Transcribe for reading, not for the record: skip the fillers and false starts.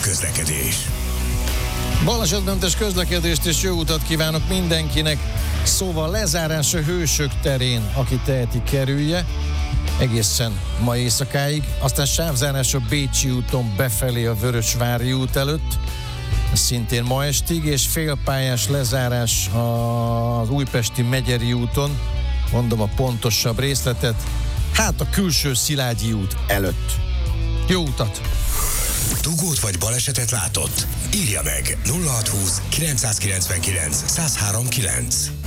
közlekedés. Balesetmentes közlekedést és jó utat kívánok mindenkinek. Szóval lezárás a Hősök terén, aki teheti, kerülje egészen ma éjszakáig. Aztán sávzárás a Bécsi úton befelé a Vörösvári út előtt, szintén ma estig, és félpályás lezárás az Újpesti Megyeri úton, mondom a pontosabb részletet, hát a külső Szilágyi út előtt. Jó utat! Dugót vagy balesetet látott? Írja meg 0620 999 1039.